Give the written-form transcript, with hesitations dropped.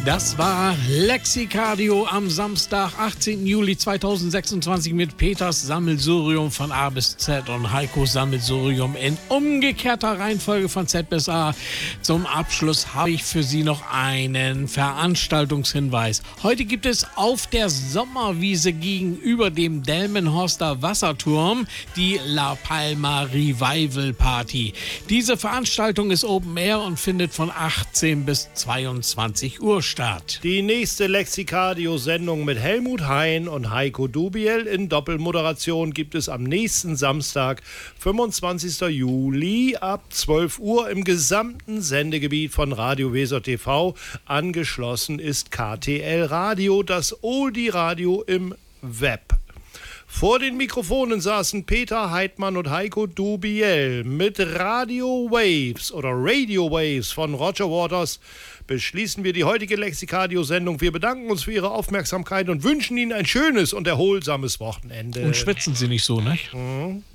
Das war Lexicardio am Samstag, 18. Juli 2026 mit Peters Sammelsurium von A bis Z und Heikos Sammelsurium in umgekehrter Reihenfolge von Z bis A. Zum Abschluss habe ich für Sie noch einen Veranstaltungshinweis. Heute gibt es auf der Sommerwiese gegenüber dem Delmenhorster Wasserturm die La Palma Revival Party. Diese Veranstaltung ist Open Air und findet von 18 bis 22 Uhr statt. Die nächste Lexicardio-Sendung mit Helmut Hein und Heiko Dubiel in Doppelmoderation gibt es am nächsten Samstag, 25. Juli ab 12 Uhr im gesamten Sendegebiet von Radio Weser TV. Angeschlossen ist KTL Radio, das Oldie-Radio im Web. Vor den Mikrofonen saßen Peter Heidmann und Heiko Dubiel. Mit Radio Waves von Roger Waters beschließen wir die heutige Lexicardio-Sendung. Wir bedanken uns für Ihre Aufmerksamkeit und wünschen Ihnen ein schönes und erholsames Wochenende. Und schwitzen Sie nicht so, ne? Mhm.